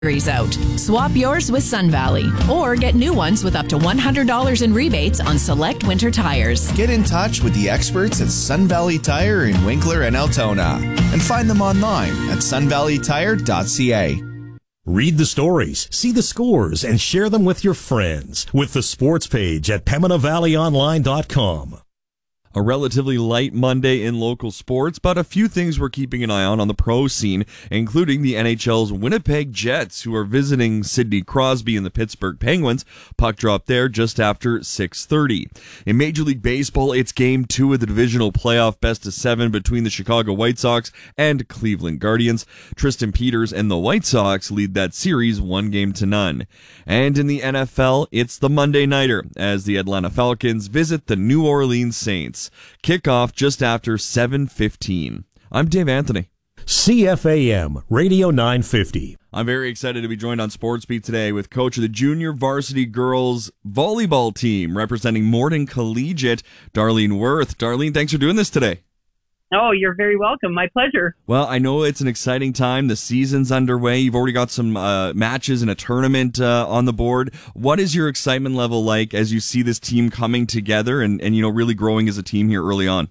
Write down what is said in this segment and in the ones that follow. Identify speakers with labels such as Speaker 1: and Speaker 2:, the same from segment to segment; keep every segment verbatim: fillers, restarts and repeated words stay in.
Speaker 1: batteries out. Swap yours with Sun Valley or get new ones with up to one hundred dollars in rebates on select winter tires.
Speaker 2: Get in touch with the experts at Sun Valley Tire in Winkler and Altona and find them online at sun valley tire dot c a.
Speaker 3: Read the stories, see the scores, and share them with your friends with the sports page at pembina valley online dot com.
Speaker 4: A relatively light Monday in local sports, but a few things we're keeping an eye on on the pro scene, including the N H L's Winnipeg Jets, who are visiting Sidney Crosby and the Pittsburgh Penguins. Puck drop there just after six thirty. In Major League Baseball, it's Game two of the divisional playoff best of seven between the Chicago White Sox and Cleveland Guardians. Tristan Peters and the White Sox lead that series one game to none. And in the N F L, it's the Monday Nighter, as the Atlanta Falcons visit the New Orleans Saints. Kickoff just after seven fifteen. I'm Dave Anthony.
Speaker 3: C F A M Radio nine fifty.
Speaker 4: I'm very excited to be joined on Sports Beat today with coach of the junior varsity girls volleyball team representing Morden Collegiate, Darlene Worth. Darlene, thanks for doing this today.
Speaker 5: Oh, you're very welcome. My pleasure.
Speaker 4: Well, I know it's an exciting time. The season's underway. You've already got some uh, matches and a tournament uh, on the board. What is your excitement level like as you see this team coming together and, and, you know, really growing as a team here early on?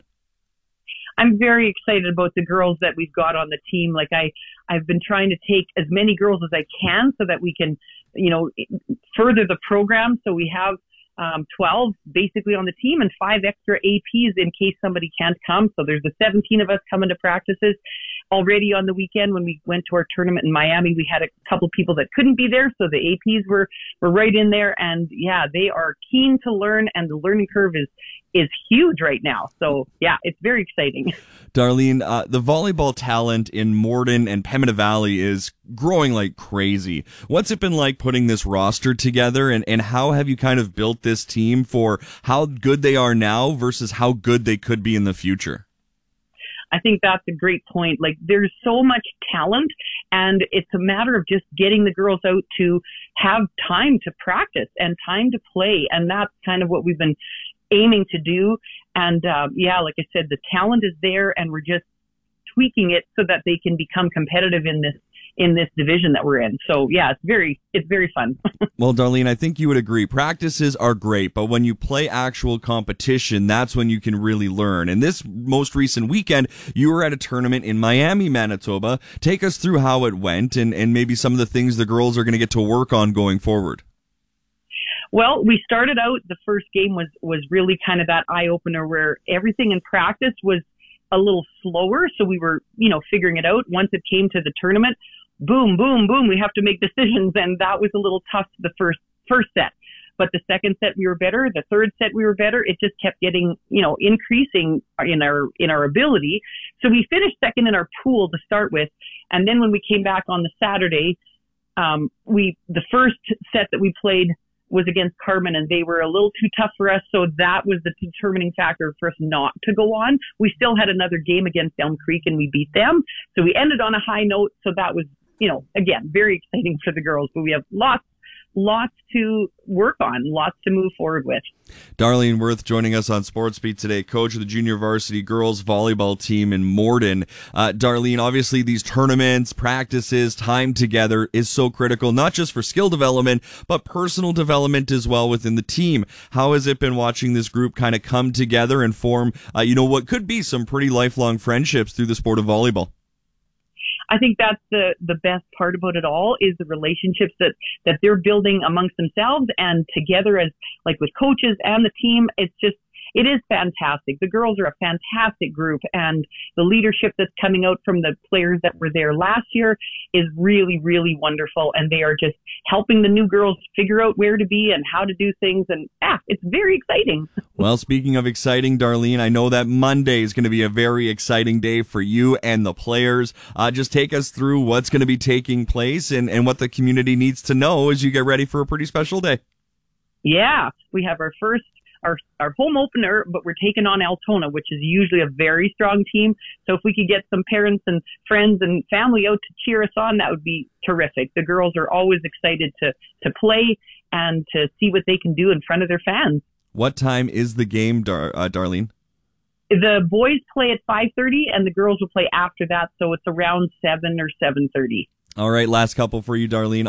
Speaker 5: I'm very excited about the girls that we've got on the team. Like I, I've been trying to take as many girls as I can so that we can, you know, further the program. So we have Um, twelve basically on the team and five extra A Ps in case somebody can't come. So there's the seventeen of us coming to practices. Already on the weekend when we went to our tournament in Miami, we had a couple people that couldn't be there. So the A Ps were, were right in there. And yeah, they are keen to learn and the learning curve is, is huge right now. So yeah, it's very exciting.
Speaker 4: Darlene, uh, the volleyball talent in Morden and Pembina Valley is growing like crazy. What's it been like putting this roster together, and, and how have you kind of built this team for how good they are now versus how good they could be in the future?
Speaker 5: I think that's a great point. Like there's so much talent and it's a matter of just getting the girls out to have time to practice and time to play. And that's kind of what we've been aiming to do. And uh, yeah, like I said, the talent is there and we're just tweaking it so that they can become competitive in this in this division that we're in. So yeah, it's very, it's very fun.
Speaker 4: Well, Darlene, I think you would agree. Practices are great, but when you play actual competition, that's when you can really learn. And this most recent weekend, you were at a tournament in Miami, Manitoba. Take us through how it went and, and maybe some of the things the girls are going to get to work on going forward.
Speaker 5: Well, we started out, the first game was, was really kind of that eye opener where everything in practice was a little slower. So we were, you know, figuring it out. Once it came to the tournament, boom, boom, boom, we have to make decisions. And that was a little tough the first, first set. But the second set we were better. The third set we were better. It just kept getting, you know, increasing in our, in our ability. So we finished second in our pool to start with. And then when we came back on the Saturday, um, we, the first set that we played was against Carmen and they were a little too tough for us. So that was the determining factor for us not to go on. We still had another game against Elm Creek and we beat them. So we ended on a high note. So that was, you know, again, very exciting for the girls, but we have lots, lots to work on, lots to move forward with.
Speaker 4: Darlene Worth joining us on Sports Beat today, coach of the junior varsity girls volleyball team in Morden. Uh, Darlene, obviously these tournaments, practices, time together is so critical, not just for skill development, but personal development as well within the team. How has it been watching this group kind of come together and form, uh, you know, what could be some pretty lifelong friendships through the sport of volleyball?
Speaker 5: I think that's the, the best part about it all is the relationships that, that they're building amongst themselves and together as like with coaches and the team. It's just, it is fantastic. The girls are a fantastic group and the leadership that's coming out from the players that were there last year is really, really wonderful. And they are just helping the new girls figure out where to be and how to do things. And yeah, it's very exciting.
Speaker 4: Well, speaking of exciting, Darlene, I know that Monday is going to be a very exciting day for you and the players. Uh, just take us through what's going to be taking place and, and what the community needs to know as you get ready for a pretty special day.
Speaker 5: Yeah, we have our first Our, our home opener, but we're taking on Altona, which is usually a very strong team. So if we could get some parents and friends and family out to cheer us on, that would be terrific. The girls are always excited to, to play and to see what they can do in front of their fans.
Speaker 4: What time is the game, Dar- uh, Darlene?
Speaker 5: The boys play at five thirty and the girls will play after that. So it's around seven or seven thirty.
Speaker 4: All right, last couple for you, Darlene.